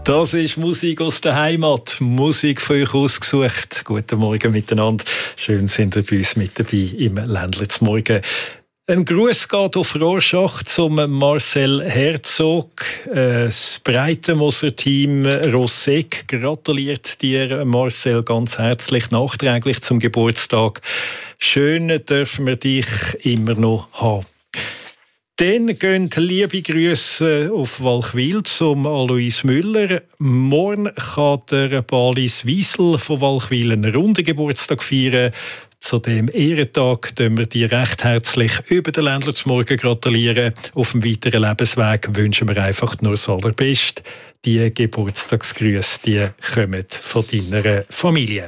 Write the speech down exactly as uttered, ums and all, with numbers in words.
Das ist Musik aus der Heimat, Musik von euch ausgesucht. Guten Morgen miteinander. Schön sind ihr bei uns mit dabei im Ländle zum Morgen. Ein Gruß geht auf Rorschach zum Marcel Herzog. Das Breitenmoser-Team Rossegg gratuliert dir, Marcel, ganz herzlich nachträglich zum Geburtstag. Schön dürfen wir dich immer noch haben. Dann gehen liebe Grüße auf Walchwil zum Alois Müller. Morgen kann der Balis Wiesel von Walchwil einen runden Geburtstag feiern. Zu dem Ehrentag dürfen wir dir recht herzlich über den Ländler zum Morgen gratulieren. Auf dem weiteren Lebensweg wünschen wir einfach nur das Allerbeste. Die Geburtstagsgrüße, die kommen von deiner Familie.